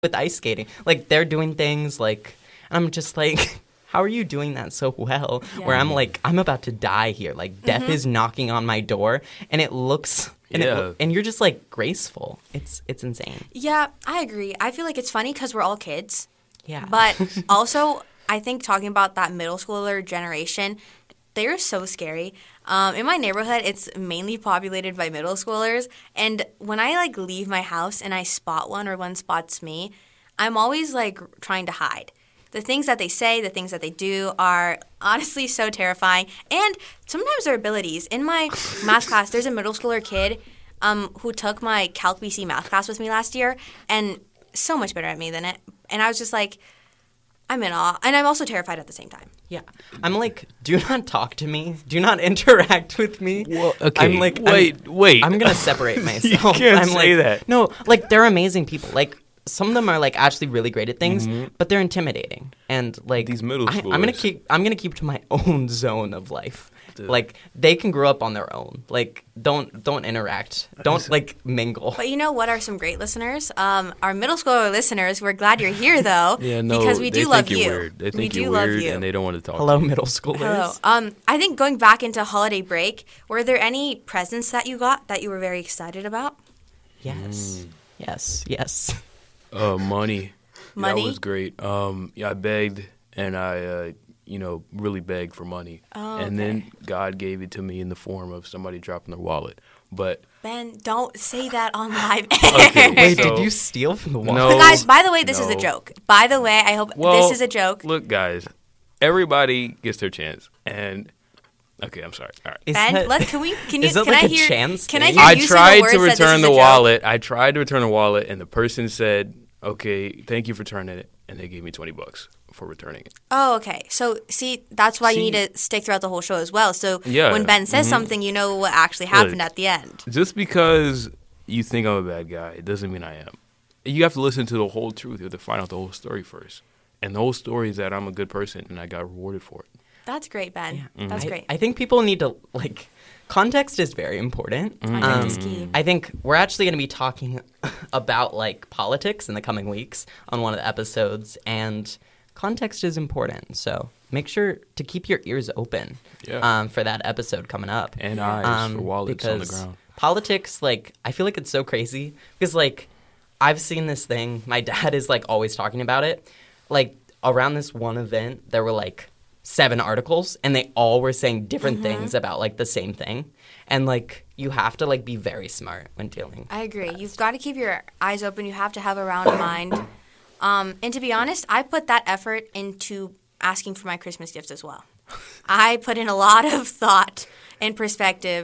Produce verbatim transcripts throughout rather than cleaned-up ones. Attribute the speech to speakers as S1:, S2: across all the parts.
S1: with ice skating. Like, they're doing things, like, I'm just like, how are you doing that so well? Yeah. Where I'm like, I'm about to die here. Like, death mm-hmm. is knocking on my door, and it looks, and, yeah. it, and you're just, like, graceful. It's it's insane.
S2: Yeah, I agree. I feel like it's funny because we're all kids.
S1: Yeah.
S2: But also, I think talking about that middle schooler generation, they're so scary. Um, in my neighborhood, it's mainly populated by middle schoolers. And when I, like, leave my house and I spot one or one spots me, I'm always, like, trying to hide. The things that they say, the things that they do are honestly so terrifying. And sometimes their abilities. In my math class, there's a middle schooler kid um, who took my Calc B C math class with me last year and so much better at me than it. And I was just like, I'm in awe. And I'm also terrified at the same time.
S1: Yeah. I'm like, do not talk to me. Do not interact with me.
S3: Well, okay.
S1: I'm like,
S3: wait,
S1: I'm,
S3: wait.
S1: I'm going to separate myself.
S3: You can't
S1: I'm
S3: say
S1: like,
S3: that.
S1: No, like, they're amazing people. Like, some of them are, like, actually really great at things,
S3: mm-hmm.
S1: but they're intimidating. And, like,
S3: these middle
S1: I,
S3: schoolers.
S1: I'm going to keep I'm going to keep to my own zone of life. Dude. Like, they can grow up on their own. Like, don't don't interact. Don't, like, mingle.
S2: But you know what are some great listeners? Um, our middle schooler listeners, we're glad you're here, though.
S3: Yeah, no,
S2: because we do
S3: they
S2: love
S3: think
S2: you.
S3: You're weird. They think
S2: we
S3: you're
S2: do
S3: weird,
S2: love you.
S3: and they don't want to talk
S1: Hello,
S3: to you.
S1: middle schoolers.
S2: Hello. Um, I think going back into holiday break, were there any presents that you got that you were very excited about?
S1: Yes. Mm. Yes. Yes.
S3: Uh, money.
S2: Money?
S3: That was great. Um, yeah, I begged, and I, uh, you know, really begged for money.
S2: Oh,
S3: and
S2: okay.
S3: then God gave it to me in the form of somebody dropping their wallet. But
S2: Ben, don't say that on live air.
S3: Okay,
S1: Wait,
S3: so,
S1: did you steal from the wallet?
S3: No,
S2: guys, by the way, this
S3: no.
S2: is a joke. By the way, I hope
S3: well,
S2: this is a joke.
S3: Look, guys, everybody gets their chance, and okay, I'm sorry. All right.
S1: Is
S2: Ben,
S1: that,
S2: let can we can you
S1: is that
S2: can
S1: like
S2: I
S1: a
S2: hear
S1: chance
S2: can I
S1: thing?
S2: hear
S3: I
S2: you say the
S3: tried
S2: words
S3: to
S2: that this
S3: return
S2: is
S3: the
S2: a joke?
S3: wallet. I tried to return the wallet, and the person said, "Okay, thank you for returning it," and they gave me twenty bucks for returning it.
S2: Oh, okay. So, see, that's why
S3: See,
S2: you need to stick throughout the whole show as well. So,
S3: yeah,
S2: when Ben says
S3: mm-hmm.
S2: something, you know what actually happened
S3: Look,
S2: at the end.
S3: Just because you think I'm a bad guy, it doesn't mean I am. You have to listen to the whole truth. You have to find out the whole story first. And the whole story is that I'm a good person, and I got rewarded for it.
S2: That's great, Ben.
S1: Yeah.
S3: Mm-hmm.
S2: That's
S1: I,
S2: great.
S1: I think people need to, like, context is very important.
S3: Mm-hmm.
S2: Context
S1: Um,
S2: is key.
S1: I think we're actually going to be talking about, like, politics in the coming weeks on one of the episodes, and context is important. So make sure to keep your ears open
S3: Yeah.
S1: um, for that episode coming up.
S3: And eyes
S1: Um,
S3: for wallets on the
S1: because
S3: ground.
S1: Politics, like, I feel like it's so crazy because, like, I've seen this thing. My dad is, like, always talking about it. Like, around this one event, there were, like, seven articles, and they all were saying different
S2: Mm-hmm.
S1: things about, like, the same thing. And, like, you have to, like, be very smart when dealing.
S2: I agree. You've got to keep your eyes open. You have to have a round mind. Um, and to be honest, I put that effort into asking for my Christmas gifts as well. I put in a lot of thought and perspective.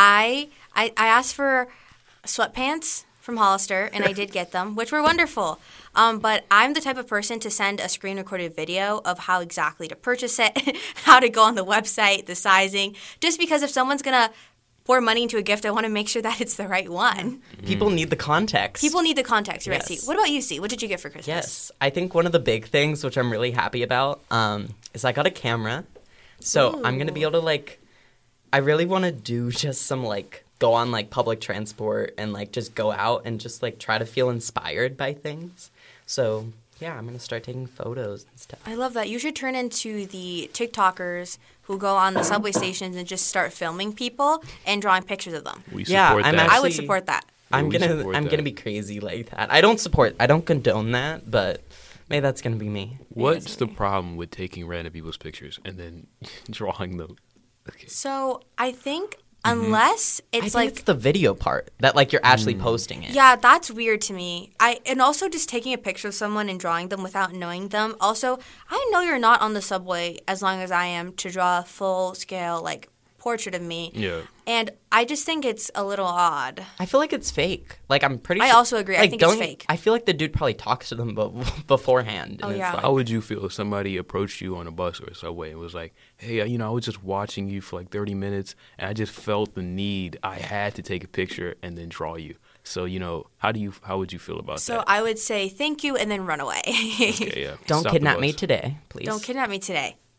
S2: I I, I asked for sweatpants from Hollister, and I did get them, which were wonderful. Um, but I'm the type of person to send a screen-recorded video of how exactly to purchase it, how to go on the website, the sizing, just because if someone's going to pour money into a gift, I want to make sure that it's the right one.
S1: People need the context.
S2: People need the context, right?
S1: Yes.
S2: See, what about you, C? What did you get for Christmas?
S1: Yes. I think one of the big things, which I'm really happy about, um, is I got a camera. So I'm going to be able to, like, I really want to do just some, like, go on, like, public transport and, like, just go out and just, like, try to feel inspired by things. So, yeah, I'm going to start taking photos and stuff.
S2: I love that. You should turn into the TikTokers who go on the subway stations and just start filming people and drawing pictures of them.
S3: We
S1: Yeah,
S3: support
S1: I'm
S3: that.
S2: I would
S1: Actually-
S2: support that.
S1: I'm
S3: we
S1: gonna
S3: support
S1: I'm
S3: that.
S1: gonna be crazy like that. I don't support I don't condone that, but maybe that's gonna be me.
S3: What's the problem with taking random people's pictures and then drawing them? Okay.
S2: So I think unless
S1: I
S2: it's
S1: think
S2: like
S1: it's the video part that, like, you're actually posting it.
S2: yeah, that's weird to me. I and also just taking a picture of someone and drawing them without knowing them. Also, I know you're not on the subway as long as I am to draw a full scale like portrait of me.
S3: Yeah.
S2: And I just think it's a little odd.
S1: I feel like it's fake. Like, I'm pretty
S2: I
S1: sure,
S2: also agree. I
S1: like,
S2: think it's
S1: don't-
S2: fake.
S1: I feel like the dude probably talks to them be- beforehand.
S2: Oh,
S1: and
S2: yeah.
S1: It's like,
S3: How would you feel if somebody approached you on a bus or a subway and was like, hey, uh, you know, I was just watching you for like thirty minutes and I just felt the need. I had to take a picture and then draw you. So, you know, how do you, how would you feel about
S2: So
S3: that?
S2: I would say thank you and then run away.
S3: Okay, yeah.
S1: don't
S3: Stop the
S1: kidnap me
S3: bus.
S1: today, please.
S2: Don't kidnap me today.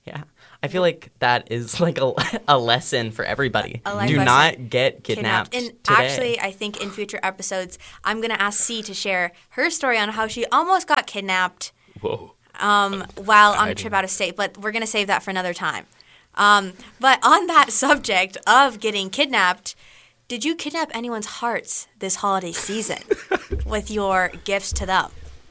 S1: Yeah. I feel like that is like a, a lesson for everybody.
S2: A life
S1: Do
S2: lesson.
S1: not get kidnapped,
S2: And
S1: today.
S2: actually, I think in future episodes, I'm going to ask C to share her story on how she almost got kidnapped
S3: Whoa.
S2: um, while on
S3: I
S2: a trip
S3: didn't-
S2: out of state, but we're going to save that for another time. Um, but on that subject of getting kidnapped, did you kidnap anyone's hearts this holiday season with your gifts to them?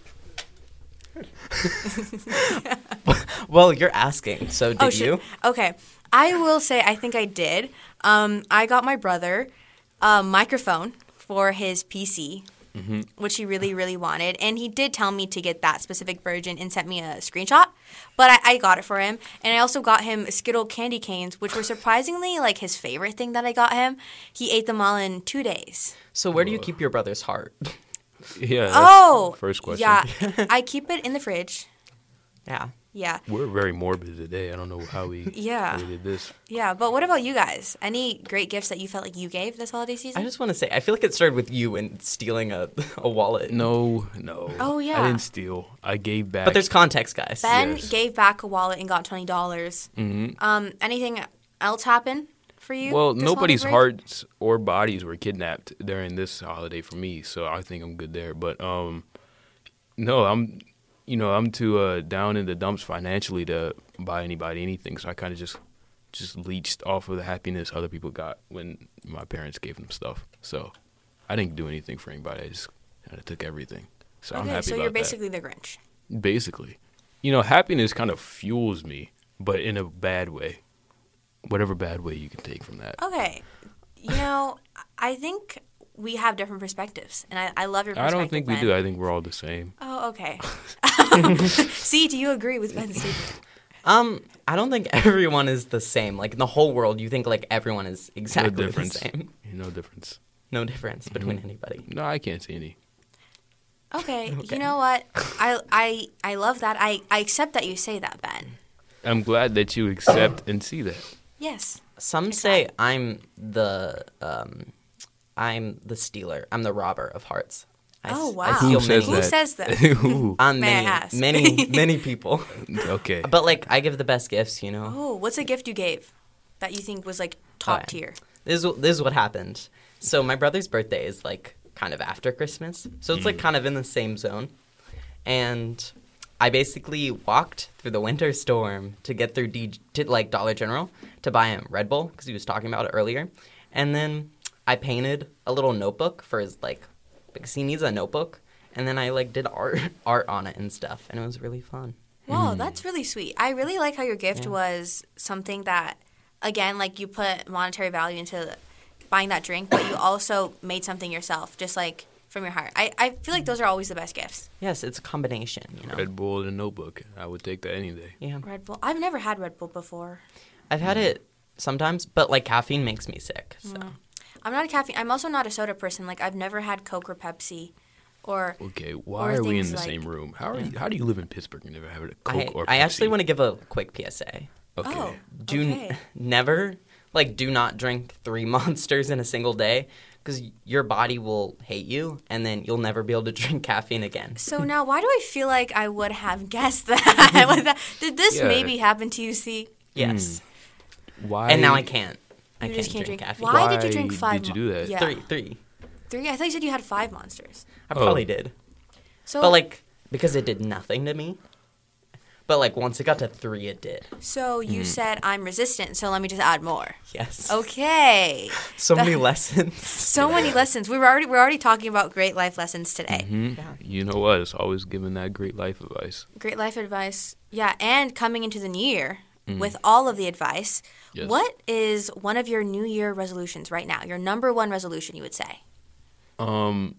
S1: Well, you're asking, so did
S2: Oh, sh-
S1: you?
S2: Okay. I will say I think I did. Um, I got my brother a microphone for his P C,
S3: Mm-hmm.
S2: which he really, really wanted. And he did tell me to get that specific version and sent me a screenshot. But I, I got it for him. And I also got him Skittle candy canes, which were surprisingly like his favorite thing that I got him. He ate them all in two days.
S1: So where do you keep your brother's heart?
S3: Yeah. that's
S2: Oh!
S3: the First question.
S2: Yeah. I keep it in the fridge.
S1: Yeah.
S2: Yeah.
S3: We're very morbid today. I don't know how we,
S2: Yeah.
S3: how we did this.
S2: Yeah. But what about you guys? Any great gifts that you felt like you gave this holiday season?
S1: I just want to say, I feel like it started with you and stealing a, a wallet.
S3: No, no.
S2: Oh, yeah.
S3: I didn't steal. I gave back.
S1: But there's context, guys.
S2: Ben
S3: Yes.
S2: gave back a wallet and got twenty dollars.
S3: Mhm.
S2: Um, anything else happen for you?
S3: Well,
S2: this
S3: nobody's
S2: holiday break?
S3: hearts or bodies were kidnapped during this holiday for me, so I think I'm good there. But um, no, I'm, you know, I'm too uh, down in the dumps financially to buy anybody anything. So I kind of just, just leached off of the happiness other people got when my parents gave them stuff. So I didn't do anything for anybody. I just kind of took everything. So I'm
S2: Okay,
S3: happy
S2: so
S3: about
S2: you're
S3: that.
S2: basically the Grinch.
S3: Basically, you know, happiness kind of fuels me, but in a bad way. Whatever bad way you can take from that.
S2: Okay, you know, I think we have different perspectives, and I, I love your
S3: I
S2: perspective.
S3: don't think we
S2: Ben.
S3: do. I think we're all the same.
S2: Oh, okay. See, do you agree with Ben's statement?
S1: Um, I don't think everyone is the same. Like in the whole world, you think like everyone is
S3: No
S1: exactly the
S3: difference.
S1: same.
S3: No difference.
S1: No difference between
S3: Mm-hmm.
S1: anybody.
S3: No, I can't see any.
S2: Okay,
S1: Okay.
S2: you know what? I I I love that. I I accept that you say that, Ben.
S3: I'm glad that you accept and see that.
S2: Yes.
S1: Some say I'm the um, I'm the stealer. I'm the robber of hearts. I,
S2: Oh,
S1: s-
S2: wow.
S1: I steal
S3: Who says
S1: many.
S2: Who
S3: that?
S2: says that?
S3: Ooh,
S1: Um,
S2: May I
S1: many,
S2: ask?
S1: many, many people.
S3: okay.
S1: But like, I give the best gifts. You know.
S2: Oh, what's a gift you gave that you think was like top
S1: Okay.
S2: tier?
S1: This is, this is what happened. So my brother's birthday is like kind of after Christmas. So it's like kind of in the same zone. And I basically walked through the winter storm to get through D- to like Dollar General to buy him Red Bull because he was talking about it earlier. And then I painted a little notebook for his like because he needs a notebook. And then I like did art art on it and stuff, and it was really fun.
S2: Wow, that's really sweet. I really like how your gift
S1: Yeah.
S2: was something that, again, like you put monetary value into buying that drink, but you also made something yourself, just like from your heart. I, I feel like those are always the best gifts.
S1: Yes, it's a combination, you know.
S3: Red Bull and a notebook. I would take that any day.
S1: Yeah,
S2: Red Bull. I've never had Red Bull before.
S1: I've had it sometimes, but like caffeine makes me sick. So
S2: I'm not a caffeine. I'm also not a soda person. Like I've never had Coke or Pepsi, or
S3: Okay,
S2: Or
S3: why are we in
S2: things
S3: the
S2: like-
S3: same room? How are you, how do you live in Pittsburgh and never have a Coke
S1: I,
S3: or Pepsi?
S1: I actually want to give a quick P S A.
S3: Okay.
S2: oh,
S1: Do n-
S2: okay.
S1: never like do not drink three monsters in a single day because your body will hate you, and then you'll never be able to drink caffeine again.
S2: So now, why do I feel like I would have guessed that? With that- Did this
S3: Yeah.
S2: maybe happen to you, C?
S1: Yes,
S3: Why?
S1: and now I can't. I
S2: You
S1: can't,
S2: just can't
S1: drink,
S2: drink.
S1: caffeine.
S2: Why did you drink
S3: Why
S2: five?
S3: did you
S2: mo-
S3: do that?
S2: Yeah.
S1: Three, three.
S2: Three? I thought you said you had five monsters.
S1: I
S3: Oh.
S1: probably did,
S2: So,
S1: but like because it did nothing to me. But like once it got to three, it did.
S2: so you
S3: Mm.
S2: said I'm resistant. So let me just add more.
S1: Yes.
S2: Okay.
S1: So many
S2: That-
S1: lessons.
S2: So many lessons. We were already we're already talking about great life lessons today.
S3: Hmm?
S1: Yeah.
S3: You know what? It's always giving that great life advice.
S2: Great life advice. Yeah, and coming into the new year
S3: Mm.
S2: with all of the advice.
S3: Yes.
S2: What is one of your New Year resolutions right now? Your number one resolution, you would say?
S3: Um,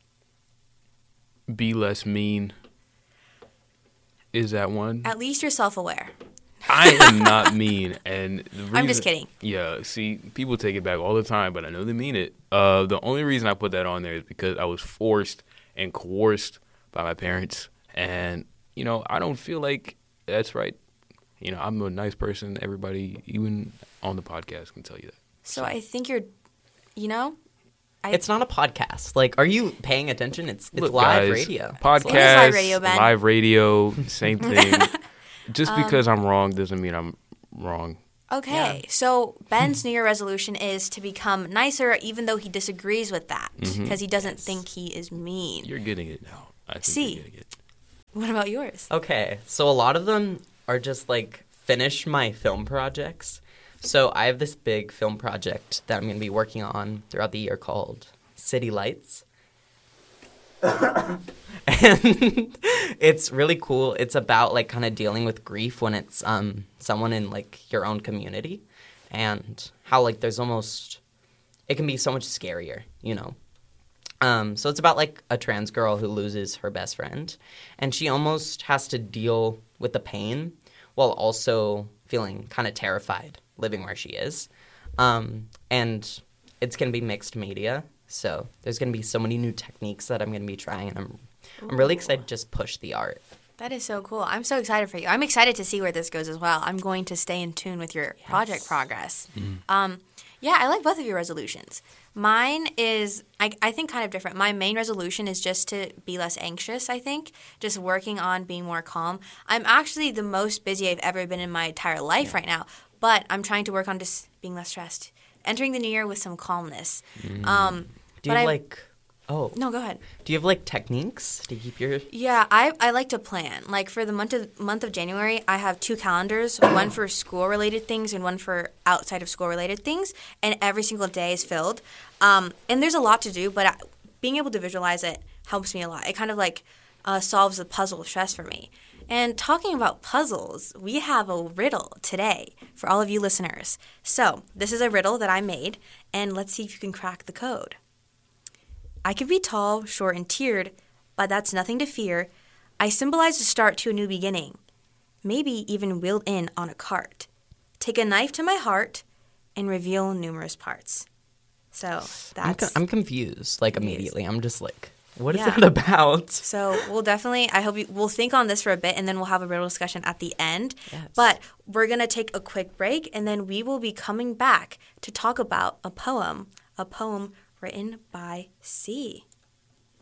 S3: be less mean. Is that one?
S2: At least you're self-aware.
S3: I am not mean, and the
S2: I'm just
S3: reason-
S2: kidding.
S3: Yeah, see, people take it back all the time, but I know they mean it. Uh, the only reason I put that on there is because I was forced and coerced by my parents, and you know, I don't feel like that's right. You know, I'm a nice person. Everybody, even on the podcast, can tell you that.
S2: So I think you're, you know, I,
S1: It's not a podcast. Like, are you paying attention? It's it's
S3: Look,
S1: live
S3: guys,
S1: radio. It's
S3: Podcast,
S2: live radio, Ben.
S3: live radio, same thing. Just because I'm wrong doesn't mean I'm wrong.
S2: Okay,
S1: Yeah.
S2: so Ben's New Year resolution is to become nicer, even though he disagrees with that because he doesn't
S1: Yes.
S2: think he is mean.
S3: You're getting it now. I think
S2: See.
S3: you're getting it.
S2: What about yours?
S1: Okay, so a lot of them are just like finish my film projects. So I have this big film project that I'm going to be working on throughout the year called City Lights. And it's really cool. It's about like kind of dealing with grief when it's um someone in like your own community, and how like there's almost it can be so much scarier, you know. Um, so it's about like a trans girl who loses her best friend, and she almost has to deal with the pain while also feeling kind of terrified living where she is. Um, and it's going to be mixed media, so there's going to be so many new techniques that I'm going to be trying, and I'm I'm really excited to just push the art.
S2: That is so cool. I'm so excited for you. I'm excited to see where this goes as well. I'm going to stay in tune with your project progress. Um, yeah, I like both of your resolutions. Mine is, I, I think, kind of different. My main resolution is just to be less anxious, I think, just working on being more calm. I'm actually the most busy I've ever been in my entire life yeah. right now, but I'm trying to work on just being less stressed, entering the new year with some calmness.
S1: Mm.
S2: Um,
S1: Do you
S2: I,
S1: like... Oh.
S2: No, go ahead.
S1: Do you have, like, techniques to keep your...
S2: Yeah, I, I like to plan. Like, for the month of, month of January, I have two calendars, one for school-related things and one for outside of school-related things, and every single day is filled. Um, and there's a lot to do, but I, being able to visualize it helps me a lot. It kind of, like, uh, solves the puzzle of stress for me. And talking about puzzles, we have a riddle today for all of you listeners. So, this is a riddle that I made, and let's see if you can crack the code. I could be tall, short, and tiered, but that's nothing to fear. I symbolize the start to a new beginning, maybe even wheeled in on a cart. Take a knife to my heart and reveal numerous parts. So that's...
S1: I'm, co- I'm confused, like, immediately. I'm just like, what is
S2: Yeah.
S1: it about?
S2: So we'll definitely, I hope you, we'll think on this for a bit, and then we'll have a riddle discussion at the end.
S1: Yes.
S2: But we're going to take a quick break, and then we will be coming back to talk about a poem, a poem written by C.